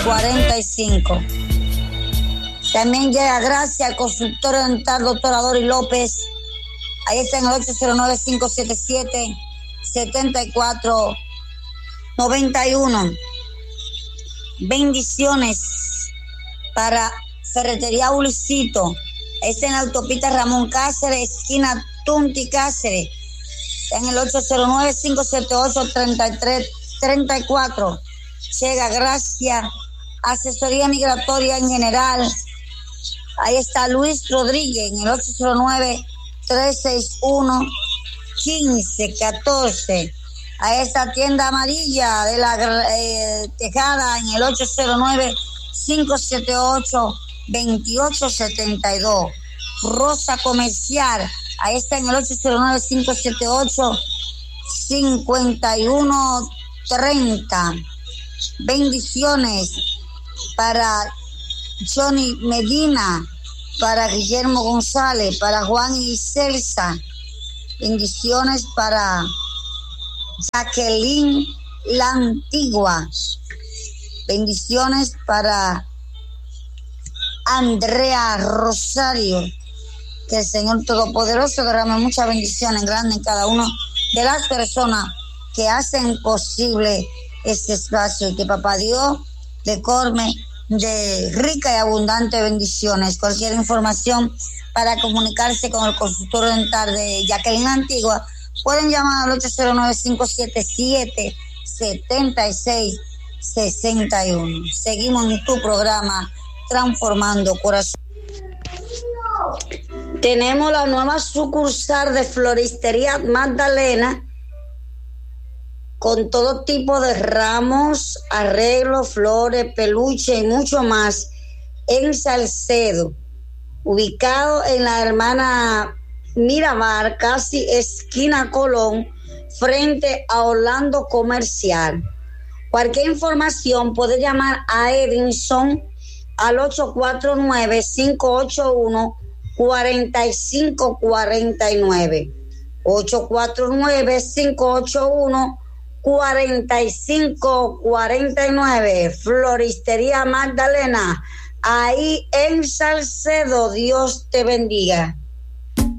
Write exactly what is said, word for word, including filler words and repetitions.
cuarenta y cinco. También llega gracias al consultorio dental doctor Adori López. Ahí está en el ocho cero nueve, cinco siete siete, siete cuatro nueve uno. Bendiciones para Ferretería Ulicito. Ahí está en la autopista Ramón Cáceres, esquina Tunti Cáceres. Está en el ocho cero nueve, cinco siete ocho, tres tres tres cuatro. Llega gracias Asesoría Migratoria en General. Ahí está Luis Rodríguez en el ocho cero nueve, tres seis uno, uno cinco uno cuatro. A esta tienda amarilla de la eh, Tejada en el ocho cero nueve, cinco siete ocho, dos ocho siete dos. Rosa Comercial, ahí está en el ocho cero nueve, cinco siete ocho, cinco uno tres cero. Bendiciones para Johnny Medina, para Guillermo González, para Juan y Celsa. Bendiciones para Jacqueline La Antigua. Bendiciones para Andrea Rosario. Que el Señor Todopoderoso derrame muchas bendiciones grandes en cada una de las personas que hacen posible este espacio, y que Papá Dios le colme de rica y abundante bendiciones. Cualquier información para comunicarse con el consultorio dental de Jacqueline Antigua, pueden llamar al ocho cero nueve, cinco siete siete, siete seis seis uno. Seguimos en tu programa Transformando Corazón. Tenemos la nueva sucursal de Floristería Magdalena, con todo tipo de ramos, arreglos, flores, peluche y mucho más, en Salcedo, ubicado en la hermana Miramar, casi esquina Colón, frente a Orlando Comercial. Cualquier información puede llamar a Edinson al ocho cuatro nueve, cinco ocho uno, cuatro cinco cuatro nueve. ocho cuatro nueve, cinco ocho uno, cuatro cinco cuatro nueve. Floristería Magdalena, ahí en Salcedo. Dios te bendiga.